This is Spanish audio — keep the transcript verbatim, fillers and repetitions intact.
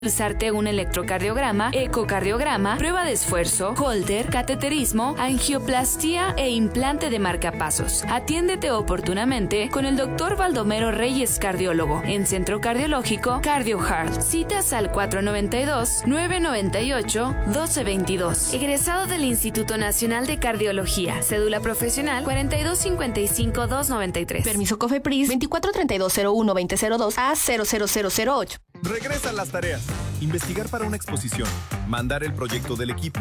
realizarte un electrocardiograma, ecocardiograma, prueba de esfuerzo, holter, cateterismo, angioplastía e implante de marcapasos. Atiéndete oportunamente con el doctor Baldomero Reyes, cardiólogo, en Centro Cardiológico CardioHeart. Citas al cuatro nueve dos, nueve nueve ocho, uno dos dos dos. Egresado del Instituto Nacional de Cardiología. Cédula profesional cuarenta y dos cincuenta y cinco, doscientos noventa y tres. Permiso COFEPRIS veinticuatro treinta y dos cero uno veinte cero dos a cero cero cero cero ocho. Regresan las tareas. Investigar para una exposición. Mandar el proyecto del equipo.